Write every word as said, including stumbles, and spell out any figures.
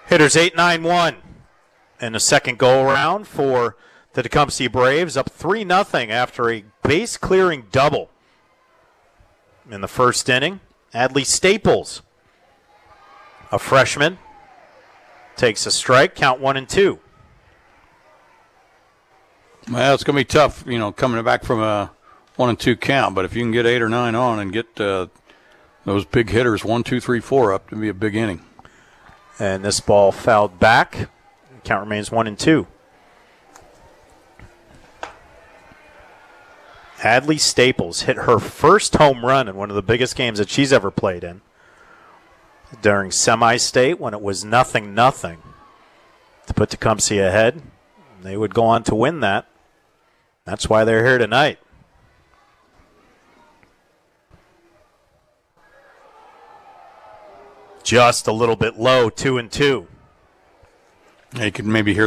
Hitters eight nine one in the second go-around for the Tecumseh Braves, up three nothing after a base-clearing double in the first inning. Adley Staples, a freshman, takes a strike, count one and two. Well, it's going to be tough, you know, coming back from a one and two count, but if you can get eight or nine on and get uh, those big hitters, one, two, three, four up, it'll be a big inning. And this ball fouled back. Count remains one and two. Adley Staples hit her first home run in one of the biggest games that she's ever played in during semi-state when it was nothing nothing to put Tecumseh ahead. They would go on to win that. That's why they're here tonight. Just a little bit low, two and two. You could maybe hear